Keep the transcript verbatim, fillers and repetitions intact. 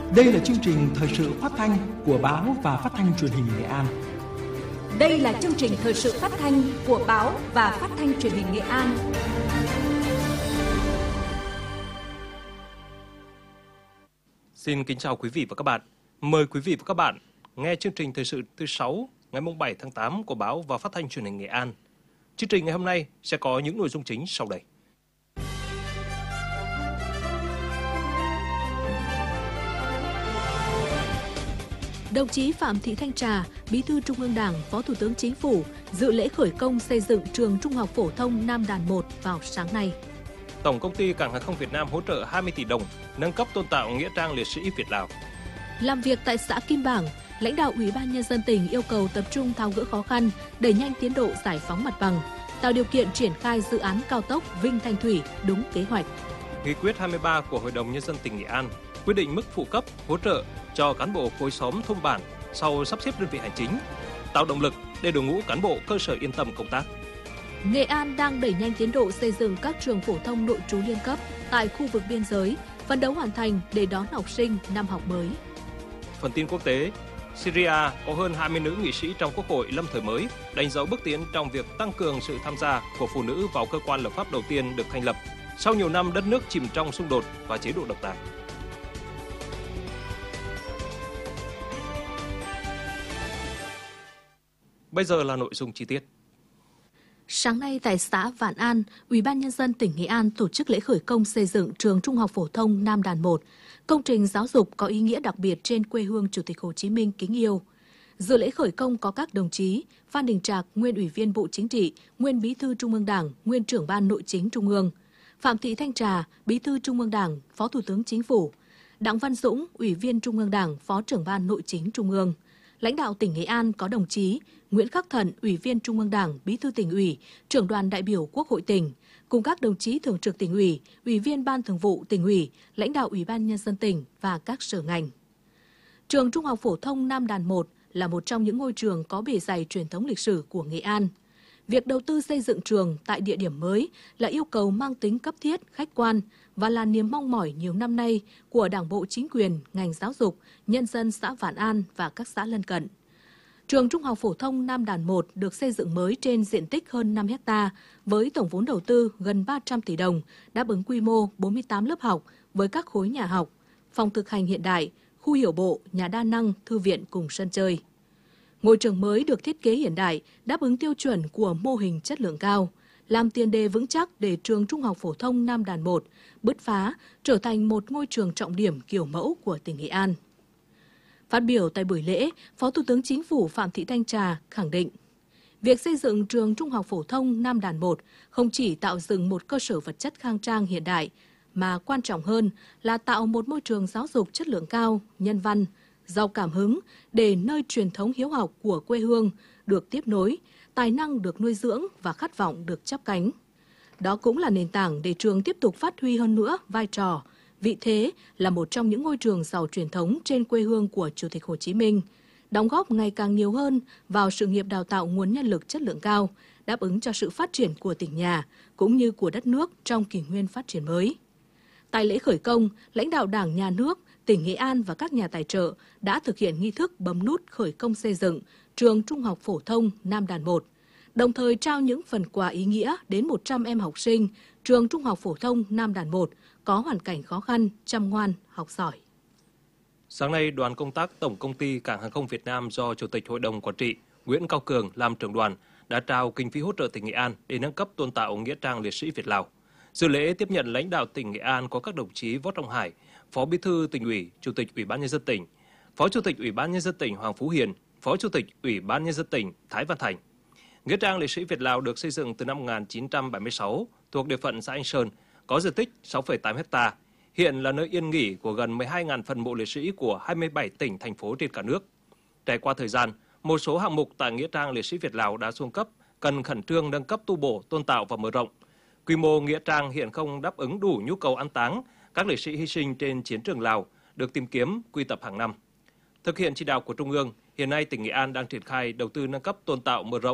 Đây là chương trình thời sự phát thanh của Báo và Phát thanh Truyền hình Nghệ An. Đây là chương trình thời sự phát thanh của Báo và Phát thanh Truyền hình Nghệ An. Xin kính chào quý vị và các bạn. Mời quý vị và các bạn nghe chương trình thời sự thứ sáu ngày bảy tháng tám của Báo và Phát thanh Truyền hình Nghệ An. Chương trình ngày hôm nay sẽ có những nội dung chính sau đây. Đồng chí Phạm Thị Thanh Trà, Bí thư Trung ương Đảng, Phó Thủ tướng Chính phủ dự lễ khởi công xây dựng trường Trung học phổ thông Nam Đàn một vào sáng nay. Tổng công ty Cảng hàng không Việt Nam hỗ trợ hai mươi tỷ đồng nâng cấp tôn tạo nghĩa trang liệt sĩ Việt Lào. Làm việc tại xã Kim Bảng, lãnh đạo Ủy ban Nhân dân tỉnh yêu cầu tập trung tháo gỡ khó khăn, đẩy nhanh tiến độ giải phóng mặt bằng, tạo điều kiện triển khai dự án cao tốc Vinh Thanh Thủy đúng kế hoạch. Nghị quyết hai mươi ba của Hội đồng Nhân dân tỉnh Nghệ An quyết định mức phụ cấp hỗ trợ cho cán bộ khối xóm thôn bản sau sắp xếp đơn vị hành chính, tạo động lực để đội ngũ cán bộ cơ sở yên tâm công tác. Nghệ An đang đẩy nhanh tiến độ xây dựng các trường phổ thông nội trú liên cấp tại khu vực biên giới, phấn đấu hoàn thành để đón học sinh năm học mới. Phần tin quốc tế, Syria có hơn hai mươi nữ nghị sĩ trong Quốc hội lâm thời mới, đánh dấu bước tiến trong việc tăng cường sự tham gia của phụ nữ vào cơ quan lập pháp đầu tiên được thành lập sau nhiều năm đất nước chìm trong xung đột và chế độ độc tài. Bây giờ là nội dung chi tiết. Sáng nay tại xã Vạn An, Ủy ban Nhân dân tỉnh Nghệ An tổ chức lễ khởi công xây dựng trường Trung học phổ thông Nam Đàn một, công trình giáo dục có ý nghĩa đặc biệt trên quê hương Chủ tịch Hồ Chí Minh kính yêu. Dự lễ khởi công có các đồng chí Phan Đình Trạc, nguyên Ủy viên Bộ Chính trị, nguyên Bí thư Trung ương Đảng, nguyên Trưởng ban Nội chính Trung ương; Phạm Thị Thanh Trà, Bí thư Trung ương Đảng, Phó Thủ tướng Chính phủ; Đặng Văn Dũng, Ủy viên Trung ương Đảng, Phó Trưởng ban Nội chính Trung ương. Lãnh đạo tỉnh Nghệ An có đồng chí Nguyễn Khắc Thận, Ủy viên Trung ương Đảng, Bí thư Tỉnh ủy, Trưởng đoàn đại biểu Quốc hội tỉnh, cùng các đồng chí Thường trực Tỉnh ủy, Ủy viên Ban Thường vụ Tỉnh ủy, lãnh đạo Ủy ban Nhân dân tỉnh và các sở ngành. Trường Trung học phổ thông Nam Đàn một là một trong những ngôi trường có bề dày truyền thống lịch sử của Nghệ An. Việc đầu tư xây dựng trường tại địa điểm mới là yêu cầu mang tính cấp thiết, khách quan và là niềm mong mỏi nhiều năm nay của Đảng bộ, chính quyền, ngành giáo dục, nhân dân xã Vạn An và các xã lân cận. Trường Trung học phổ thông Nam Đàn một được xây dựng mới trên diện tích hơn năm héc ta với tổng vốn đầu tư gần ba trăm tỷ đồng, đáp ứng quy mô bốn mươi tám lớp học với các khối nhà học, phòng thực hành hiện đại, khu hiểu bộ, nhà đa năng, thư viện cùng sân chơi. Ngôi trường mới được thiết kế hiện đại, đáp ứng tiêu chuẩn của mô hình chất lượng cao, làm tiền đề vững chắc để trường Trung học phổ thông Nam Đàn một bứt phá trở thành một ngôi trường trọng điểm kiểu mẫu của tỉnh Nghệ An. Phát biểu tại buổi lễ, Phó Thủ tướng Chính phủ Phạm Thị Thanh Trà khẳng định, việc xây dựng trường Trung học phổ thông Nam Đàn một không chỉ tạo dựng một cơ sở vật chất khang trang hiện đại, mà quan trọng hơn là tạo một môi trường giáo dục chất lượng cao, nhân văn, giàu cảm hứng để nơi truyền thống hiếu học của quê hương được tiếp nối, tài năng được nuôi dưỡng và khát vọng được chắp cánh. Đó cũng là nền tảng để trường tiếp tục phát huy hơn nữa vai trò, vị thế là một trong những ngôi trường giàu truyền thống trên quê hương của Chủ tịch Hồ Chí Minh, đóng góp ngày càng nhiều hơn vào sự nghiệp đào tạo nguồn nhân lực chất lượng cao, đáp ứng cho sự phát triển của tỉnh nhà cũng như của đất nước trong kỷ nguyên phát triển mới. Tại lễ khởi công, lãnh đạo Đảng, Nhà nước, tỉnh Nghệ An và các nhà tài trợ đã thực hiện nghi thức bấm nút khởi công xây dựng trường Trung học phổ thông Nam Đàn một, đồng thời trao những phần quà ý nghĩa đến một trăm em học sinh trường Trung học phổ thông Nam Đàn một có hoàn cảnh khó khăn, chăm ngoan, học giỏi. Sáng nay, đoàn công tác Tổng công ty Cảng hàng không Việt Nam do Chủ tịch Hội đồng Quản trị Nguyễn Cao Cường làm trưởng đoàn đã trao kinh phí hỗ trợ tỉnh Nghệ An để nâng cấp tôn tạo nghĩa trang liệt sĩ Việt Lào. Dự lễ tiếp nhận lãnh đạo tỉnh Nghệ An có các đồng chí Võ Trọng Hải, Phó Bí thư Tỉnh ủy, Chủ tịch Ủy ban Nhân dân tỉnh, Phó Chủ tịch Ủy ban Nhân dân tỉnh Hoàng Phú Hiền, Phó Chủ tịch Ủy ban Nhân dân tỉnh Thái Văn Thành. Nghĩa trang liệt sĩ Việt Lào được xây dựng từ năm một nghìn chín trăm bảy mươi sáu thuộc địa phận xã Anh Sơn, có diện tích sáu phẩy tám héc ta, hiện là nơi yên nghỉ của gần mười hai nghìn phần mộ liệt sĩ của hai mươi bảy tỉnh, thành phố trên cả nước. Trải qua thời gian, một số hạng mục tại Nghĩa trang liệt sĩ Việt Lào đã xuống cấp, cần khẩn trương nâng cấp tu bổ, tôn tạo và mở rộng. Quy mô nghĩa trang hiện không đáp ứng đủ nhu cầu an táng các liệt sĩ hy sinh trên chiến trường Lào, được tìm kiếm, quy tập hàng năm. Thực hiện chỉ đạo của Trung ương, hiện nay tỉnh Nghệ An đang triển khai đầu tư nâng cấp, tôn tạo, mở rộng